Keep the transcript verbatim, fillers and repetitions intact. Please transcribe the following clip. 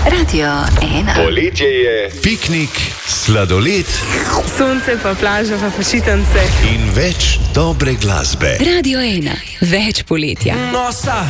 Radio ena. Poletje je, piknik, sladoled, sonce pa plaža pa počitnice in več dobre glasbe. Radio ena. Več poletja. Nossa